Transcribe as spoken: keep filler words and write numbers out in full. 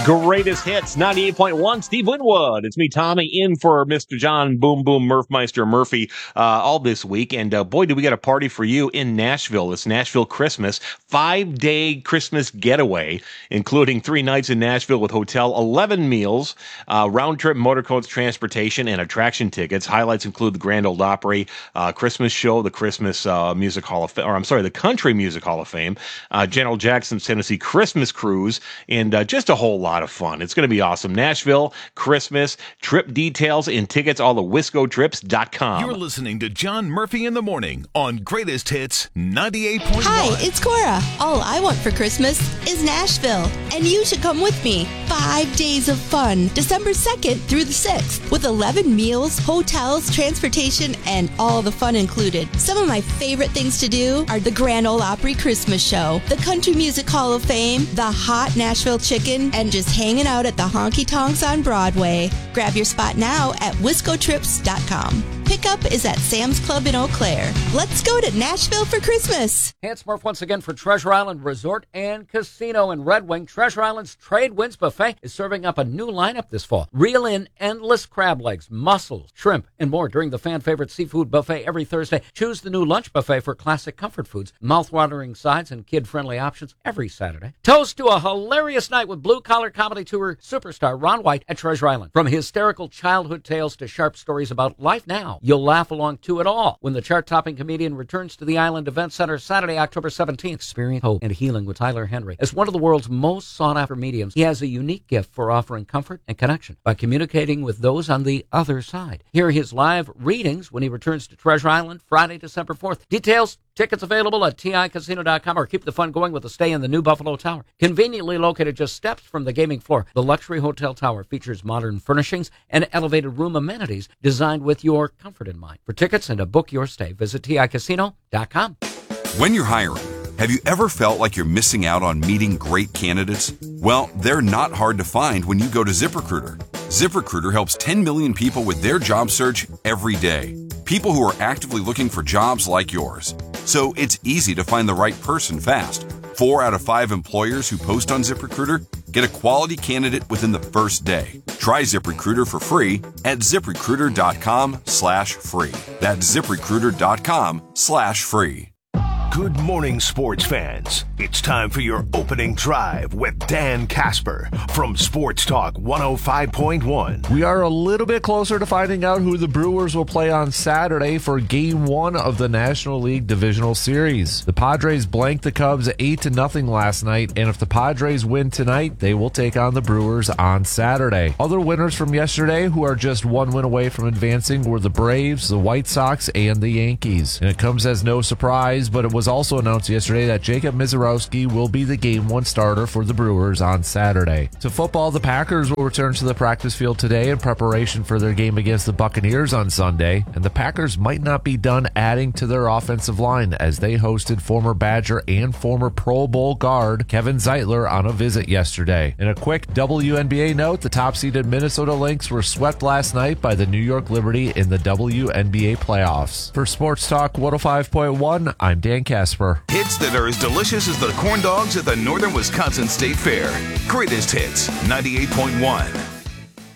Greatest hits, ninety-eight point one, Steve Winwood. It's me, Tommy, in for Mister John Boom Boom Murphmeister Murphy uh, all this week. And uh, boy, do we got a party for you in Nashville. It's Nashville Christmas, five-day Christmas getaway, including three nights in Nashville with hotel, eleven meals, uh, round-trip motorcoach transportation, and attraction tickets. Highlights include the Grand Ole Opry, uh, Christmas show, the Christmas uh, Music Hall of Fame, or I'm sorry, the Country Music Hall of Fame, uh, General Jackson's Tennessee Christmas Cruise, and uh, just a whole lot of fun. It's going to be awesome. Nashville, Christmas, trip details and tickets, all at wisco trips dot com. You're listening to John Murphy in the Morning on Greatest Hits ninety-eight point one. Hi, it's Cora. All I want for Christmas is Nashville, and you should come with me. Five days of fun, December second through the sixth, with eleven meals, hotels, transportation, and all the fun included. Some of my favorite things to do are the Grand Ole Opry Christmas Show, the Country Music Hall of Fame, the hot Nashville chicken, and just hanging out at the honky tonks on Broadway. Grab your spot now at wisco trips dot com. Pickup is at Sam's Club in Eau Claire. Let's go to Nashville for Christmas. Hey, it's Murph once again for Treasure Island Resort and Casino in Red Wing. Treasure Island's Trade Winds Buffet is serving up a new lineup this fall. Reel in endless crab legs, mussels, shrimp, and more during the fan-favorite seafood buffet every Thursday. Choose the new lunch buffet for classic comfort foods, mouth-watering sides, and kid-friendly options every Saturday. Toast to a hilarious night with blue-collar comedy tour superstar Ron White at Treasure Island. From hysterical childhood tales to sharp stories about life now, you'll laugh along to it all when the chart-topping comedian returns to the Island Event Center Saturday, October seventeenth. Experience hope and healing with Tyler Henry. As one of the world's most sought-after mediums, he has a unique gift for offering comfort and connection by communicating with those on the other side. Hear his live readings when he returns to Treasure Island Friday, December fourth. Details, tickets available at T I casino dot com, or keep the fun going with a stay in the new Buffalo Tower. Conveniently located just steps from the gaming floor, the luxury hotel tower features modern furnishings and elevated room amenities designed with your comfort in mind. For tickets and to book your stay, visit T I casino dot com. When you're hiring, have you ever felt like you're missing out on meeting great candidates? Well, they're not hard to find when you go to ZipRecruiter. ZipRecruiter helps ten million people with their job search every day. People who are actively looking for jobs like yours. So it's easy to find the right person fast. Four out of five employers who post on ZipRecruiter get a quality candidate within the first day. Try ZipRecruiter for free at ZipRecruiter dot com slash free. That's ZipRecruiter dot com slash free. Good morning, sports fans. It's time for your opening drive with Dan Casper from Sports Talk one oh five point one. We are a little bit closer to finding out who the Brewers will play on Saturday for Game one of the National League Divisional Series. The Padres blanked the Cubs eight to nothing last night, and if the Padres win tonight, they will take on the Brewers on Saturday. Other winners from yesterday who are just one win away from advancing were the Braves, the White Sox, and the Yankees. And it comes as no surprise, but it was also announced yesterday that Jacob Misiorowski will be the Game one starter for the Brewers on Saturday. To football, the Packers will return to the practice field today in preparation for their game against the Buccaneers on Sunday, and the Packers might not be done adding to their offensive line as they hosted former Badger and former Pro Bowl guard Kevin Zeitler on a visit yesterday. In a quick W N B A note, the top-seeded Minnesota Lynx were swept last night by the New York Liberty in the W N B A playoffs. For Sports Talk one oh five point one, I'm Dan Casper. Hits that are as delicious as the corn dogs at the Northern Wisconsin State Fair. Greatest Hits ninety-eight point one.